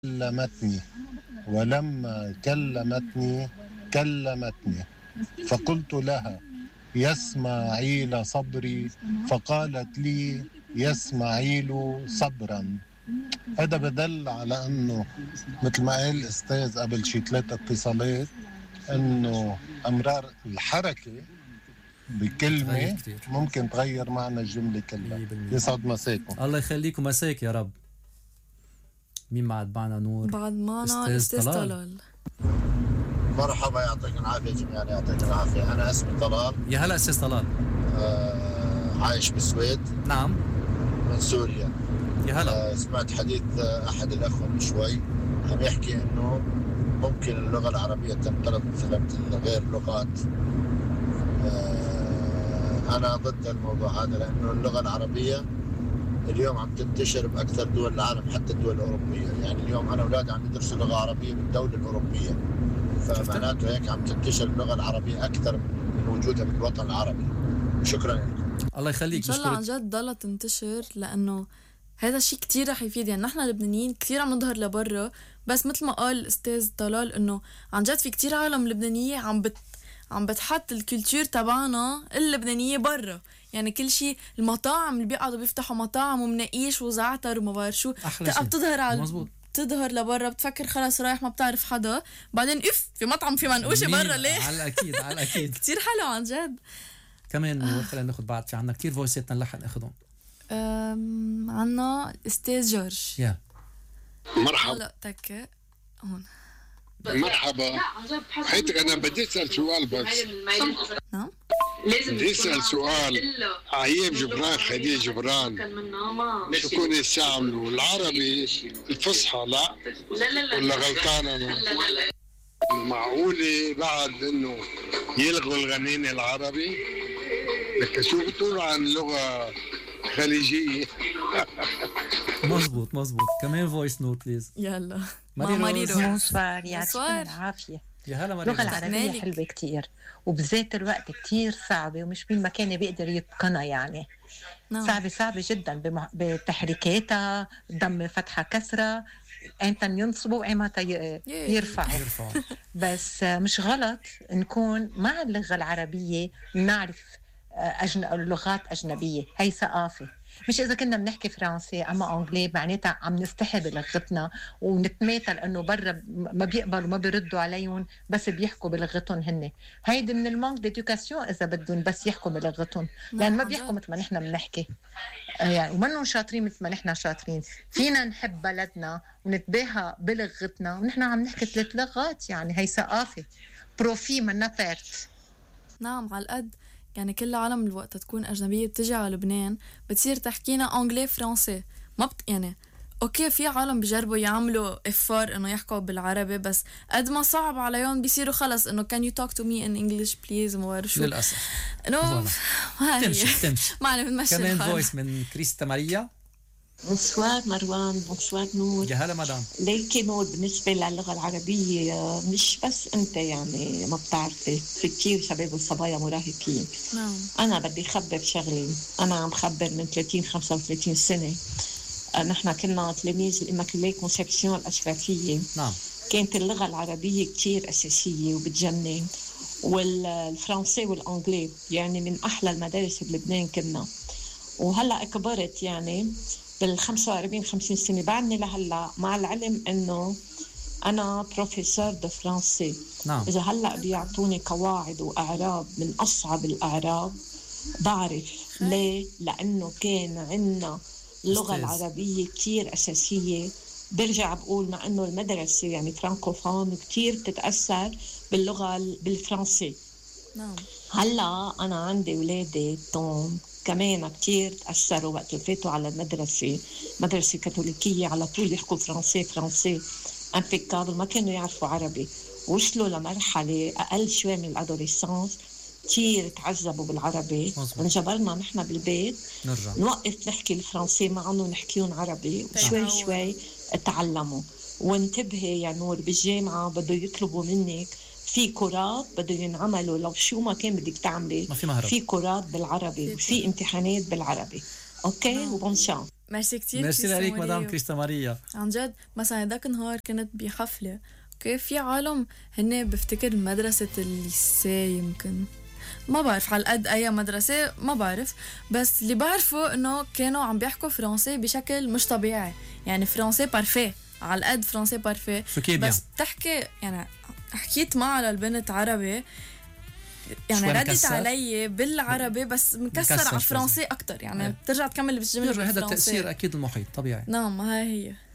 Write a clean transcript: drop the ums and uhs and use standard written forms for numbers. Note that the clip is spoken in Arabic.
كلمتني، ولما كلمتني فقلت لها يا إسماعيل صبري، فقالت لي يا إسماعيل صبرا. هذا بدل على أنه مثل ما قال الأستاذ قبل شي 3 اتصالات أنه أمرار الحركة بتغير بكلمة كتير. ممكن تغير معنى الجملة كلها. يسعد مساكم. الله يخليكم، مساك يا رب. مين بعد معنا؟ نور. بعد معنا أستاذ طلال. مرحبا، يعطيك العافية جميعا. يعطيك العافية. أنا اسمي طلال. يا هلا أستاذ طلال. عايش بالسويد. نعم. من سوريا. يا هلا. سمعت حديث أحد الأخوة من شوي عم يحكي إنه ممكن اللغة العربية تنقلب مثل غير لغات. أنا ضد الموضوع هذا، لأنه اللغة العربية اليوم عم تنتشر بأكثر دول العالم، حتى الدول الأوروبية. يعني اليوم أنا أولادي عم يدرسوا لغة عربية بالدولة الأوروبية، فمعناته هيك عم تنتشر اللغة العربية أكثر من وجودها بالوطن العربي. شكرا لكم. الله يخليك. إن شاء الله عن جد ضلها تنتشر، لأنه هذا الشيء كتير رح يفيد. يعني نحن لبنانيين كتير عم نظهر لبرا، بس مثل ما قال الأستاذ طلال إنه عن جد في كتير عالم لبنانية عم بتحط الكولتور تبعنا اللبنانية برا. يعني كل شيء، المطاعم اللي بيقعدوا بيفتحوا مطاعم ومناقيش وزعتر وما بعرف شو، بتظهر على مزبوط. تظهر لبرا، بتفكر خلاص رايح ما بتعرف حدا، بعدين في مطعم في منقوشة برا. ليه؟ على الأكيد على الأكيد. كتير حلو عن جد. كمان خلينا ناخد بعد، في عنا كتير فويساتنا نلحق ناخدهم. عنا أستاذ جورج. يا مرحبا. لا تكة هون. مرحبا. حيث أنا بدي أسأل سؤال بس. نعم. بدي أسأل سؤال. عيب جبران خديجة جبران شكون يستعملوا العربي الفصحى؟ لا ولا غلطان أنا؟ معقولة بعد إنه يلغوا الغنين العربي؟ لك شو بتقولوا عن لغة خليجية؟ مزبوط. كمان فويس نوت بليز. يلا ماريروز. بونسوار، يعطيكم العافية. يا هلا ماريروز. اللغة العربية حلوة كتير، وبذات الوقت كتير صعبة، ومش مين مكان بيقدر يتقنها. يعني صعبة جدا بتحريكاتها، ضم فتحة كسرة، أنت ينصبوا وأيمتى يرفعوا. بس مش غلط نكون مع اللغة العربية نعرف لغات أجنبية. هي ثقافة. مش إذا كنا بنحكي فرنسي أما أنجلي معناتها عم نستحي بلغتنا ونتماثل إنه برا ما بيقبلوا ما بيردوا عليهم، بس بيحكوا بلغتهم هن. هيدي من المانك ديدوكاسيون إذا بدهم بس يحكوا بلغتهم، لأن ما بيحكوا مثل ما نحن بنحكي. يعني ومنهم شاطرين مثل ما نحن شاطرين. فينا نحب بلدنا ونتباهى بلغتنا ونحن عم نحكي 3 لغات. يعني هي ثقافة بروفي منا بيرت. نعم على القد. يعني كل العالم الوقت تكون أجنبية بتجي على لبنان بتصير تحكينا أنجلي فرنسي. ما يعني أوكي، في عالم بيجربوا يعملوا إفار إنه يحكوا بالعربي، بس قد ما صعب عليهم بيصيروا خلص إنه can you talk to me in English please وما بعرف شو. للأسف إنه تمشي ما علي بنمشي. كمان فويس من كريستا ماريا. بونسوار مروان. بونسوار نور. يا هلا مدام. ليكي نور، بالنسبة للغة العربية مش بس أنت يعني ما بتعرفي، في كتير شباب وصبايا مراهقين. أنا بدي خبر شغلي. أنا عم خبر من 30-35 سنة. نحن كنا تلاميذ الإماكوليه كونسبسيون الأشرفية. نعم. كانت اللغة العربية كتير أساسية وبتجنن، والفرنسي والأنجلي يعني من أحلى المدارس بلبنان كنا. وهلأ كبرت يعني بال45-50 سنة بعدني لهلأ، مع العلم أنه أنا بروفيسور دو فرنسي. نعم. إذا هلأ بيعطوني قواعد وأعراب من أصعب الأعراب بعرف. ليه؟ لأنه كان عنا اللغة العربية كتير أساسية. برجع بقول مع أنه المدرسة يعني فرانكوفون كتير بتتأثر باللغة بالفرنسي. نعم. هلأ أنا عندي ولادي توم كمان كتير تأثروا وقت فاتوا على المدرسة، مدرسة كاثوليكية، على طول يحكوا فرنسي امبيكابل، ما كانوا يعرفوا عربي. وصلوا لمرحلة أقل شوي من الأدوليسانس كتير تعذبوا بالعربي. انجبرنا نحن بالبيت نوقف نحكي الفرنسي معهم ونحكيهم عربي، وشوي شوي تعلموا. وانتبهي يا نور، بالجامعة بده يطلبوا منك في كورات بده ينعملوا، لو شو ما كان بدك تعملي في كورات بالعربي وفي امتحانات بالعربي. اوكي وبون شانس. ميرسي كتير. ميرسي لك مدام كريستا ماريا. عن جد مثلا هداك النهار كنت بحفلة، اوكي، في عالم هن بفتكر مدرسة الليسي، يمكن ما بعرف على قد اي مدرسة، ما بعرف، بس اللي بعرفه انه كانوا عم بيحكوا فرنسي بشكل مش طبيعي، يعني فرنسي بارفي، على قد فرنسي بارفي، بس بتحكي يعني حكيت معها للبنت عربي، يعني ردت علي بالعربي بس مكسر على الفرنسي اكتر، يعني بترجع تكمل بالجمله بالفرنسي. هذا التأثير اكيد المحيط طبيعي. نعم هاي هي.